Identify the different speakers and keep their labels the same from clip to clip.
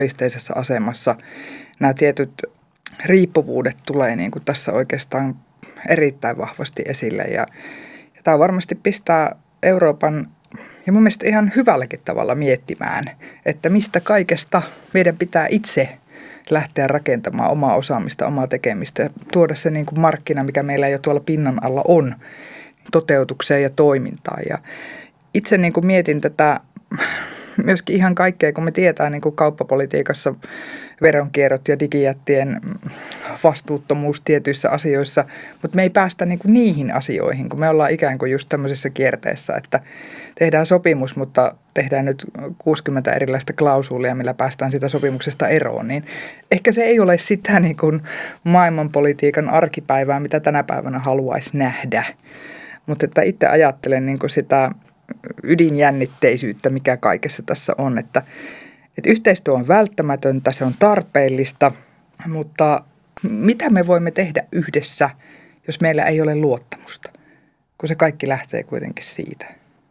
Speaker 1: monopolisteisessa asemassa. Nämä tietyt riippuvuudet tulee niin kuin tässä oikeastaan erittäin vahvasti esille ja tämä varmasti pistää Euroopan ja mun mielestä ihan hyvälläkin tavalla miettimään, että mistä kaikesta meidän pitää itse lähteä rakentamaan omaa osaamista, omaa tekemistä ja tuoda se niin kuin markkina, mikä meillä jo tuolla pinnan alla on, toteutukseen ja toimintaan. Ja itse niin kuin mietin tätä myöskin ihan kaikkea, kun me tietää niin kuin kauppapolitiikassa veronkierrot ja digijättien vastuuttomuus tietyissä asioissa, mutta me ei päästä niin kuin niihin asioihin, kun me ollaan ikään kuin just tämmöisessä kierteessä, että tehdään sopimus, mutta tehdään nyt 60 erilaista klausuulia, millä päästään sitä sopimuksesta eroon, niin ehkä se ei ole sitä niin kuin maailmanpolitiikan arkipäivää, mitä tänä päivänä haluaisi nähdä, mutta että itse ajattelen niin kuin sitä ydinjännitteisyyttä, mikä kaikessa tässä on, että yhteistyö on välttämätöntä, se on tarpeellista, mutta mitä me voimme tehdä yhdessä, jos meillä ei ole luottamusta, kun se kaikki lähtee kuitenkin siitä?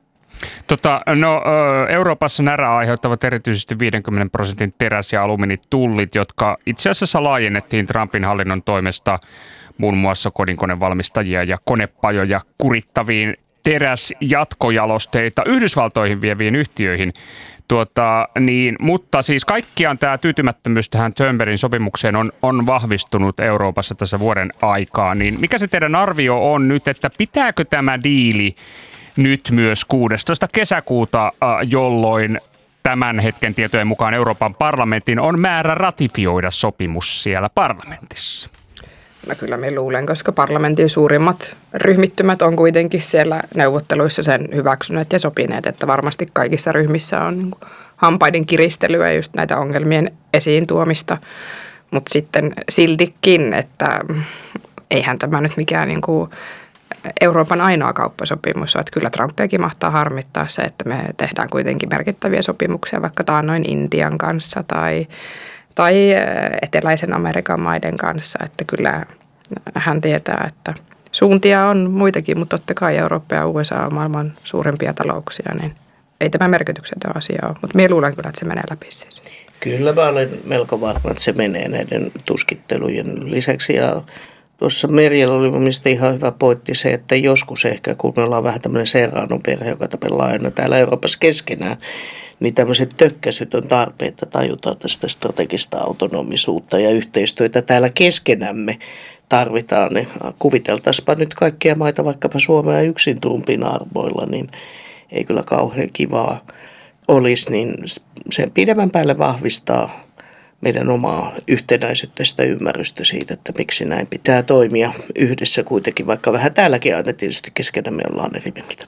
Speaker 2: Euroopassa närää aiheuttavat erityisesti 50% teräs- ja alumiinitullit, jotka itse asiassa laajennettiin Trumpin hallinnon toimesta muun muassa kodinkonevalmistajia ja konepajoja kurittaviin teräsjatkojalosteita Yhdysvaltoihin vieviin yhtiöihin. Mutta siis kaikkiaan tämä tyytymättömyys tähän Turnbergin sopimukseen on vahvistunut Euroopassa tässä vuoden aikaa. Niin mikä se teidän arvio on nyt, että pitääkö tämä diili nyt myös 16. kesäkuuta, jolloin tämän hetken tietojen mukaan Euroopan parlamentin on määrä ratifioida sopimus siellä parlamentissa?
Speaker 3: No kyllä me luulen, koska parlamentin suurimmat ryhmittymät on kuitenkin siellä neuvotteluissa sen hyväksyneet ja sopineet, että varmasti kaikissa ryhmissä on niin kuin hampaiden kiristelyä ja just näitä ongelmien esiin tuomista, mutta sitten siltikin, että eihän tämä nyt mikään niin kuin Euroopan ainoa kauppasopimus on, että kyllä Trumpiakin mahtaa harmittaa se, että me tehdään kuitenkin merkittäviä sopimuksia vaikka taannoin Intian kanssa tai eteläisen Amerikan maiden kanssa, että kyllä hän tietää, että suuntia on muitakin, mutta totta kai Eurooppa ja USA on maailman suurimpia talouksia, niin ei tämä merkityksetön asia ole, mutta minä luulen kyllä, että se menee läpi siis.
Speaker 4: Kyllä mä olen melko varma, että se menee näiden tuskittelujen lisäksi ja tuossa Merjalla oli mun mielestä ihan hyvä pointti se, että joskus ehkä, kun me ollaan vähän tämmöinen Serrano-perhe, joka tapellaan aina täällä Euroopassa keskenään, niin tämmöiset tökkäisyt on tarpeen, että tajutaan tästä strategista autonomisuutta ja yhteistyötä täällä keskenämme tarvitaan. Niin kuviteltaisipa nyt kaikkia maita, vaikkapa Suomea yksin Trumpin armoilla, niin ei kyllä kauhean kivaa olisi, niin sen pidemmän päälle vahvistaa meidän omaa yhtenäisyyttä sitä ymmärrystä siitä, että miksi näin pitää toimia yhdessä kuitenkin, vaikka vähän täälläkin aina tietysti keskenämme ollaan eri mieltä.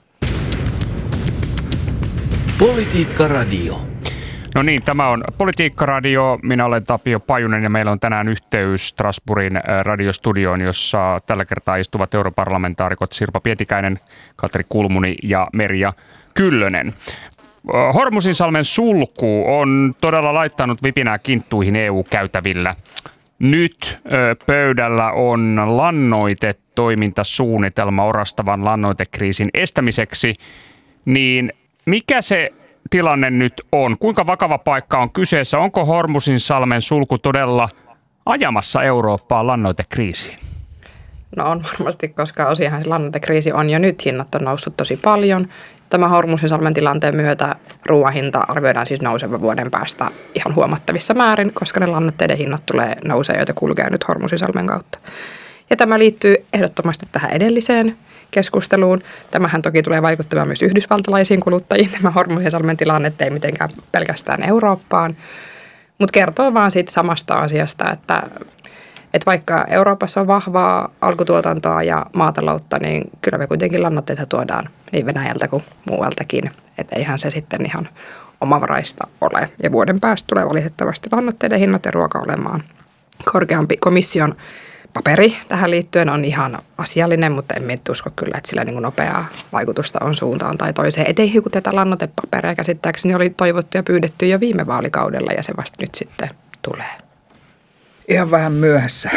Speaker 5: Politiikka Radio.
Speaker 2: No niin, tämä on Politiikka Radio. Minä olen Tapio Pajunen ja meillä on tänään yhteys Strasbourgin radiostudioon, jossa tällä kertaa istuvat europarlamentaarikot Sirpa Pietikäinen, Katri Kulmuni ja Merja Kyllönen. Hormuzinsalmen sulku on todella laittanut vipinää kinttuihin EU-käytävillä. Nyt pöydällä on lannoitetoimintasuunnitelma orastavan lannoitekriisin estämiseksi. Niin mikä se tilanne nyt on? Kuinka vakava paikka on kyseessä? Onko Hormuzinsalmen sulku todella ajamassa Eurooppaa lannoitekriisiin?
Speaker 3: No on varmasti, koska osiahan se lannoitekriisi on jo nyt. Hinnat on noussut tosi paljon. Tämä Hormuzinsalmen tilanteen myötä ruoan hinta arvioidaan siis nousevan vuoden päästä ihan huomattavissa määrin, koska ne lannoitteiden hinnat tulee nousee, joita kulkee nyt Hormuzinsalmen kautta. Ja tämä liittyy ehdottomasti tähän edelliseen keskusteluun. Tämähän toki tulee vaikuttamaan myös yhdysvaltalaisiin kuluttajiin. Tämä Hormuzinsalmen tilanne ei mitenkään pelkästään Eurooppaan, mutta kertoo vaan siitä samasta asiasta, että vaikka Euroopassa on vahvaa alkutuotantoa ja maataloutta, niin kyllä me kuitenkin lannoitteita tuodaan niin Venäjältä kuin muualtakin. Että eihän se sitten ihan omavaraista ole. Ja vuoden päästä tulee valitettavasti lannoitteiden hinnat ja ruoka olemaan korkeampi. Komission paperi tähän liittyen on ihan asiallinen, mutta en usko kyllä, että sillä niin kuin nopeaa vaikutusta on suuntaan tai toiseen. Et ei hikuteta lannoitepapereja, käsittääkseni oli toivottu ja pyydetty jo viime vaalikaudella ja se vasta nyt sitten tulee.
Speaker 1: Ihan vähän myöhässä.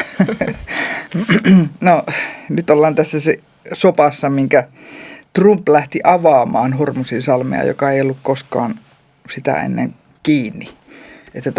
Speaker 1: No, nyt ollaan tässä se sopassa, minkä Trump lähti avaamaan Hormuzinsalmea, joka ei ollut koskaan sitä ennen kiinni. Että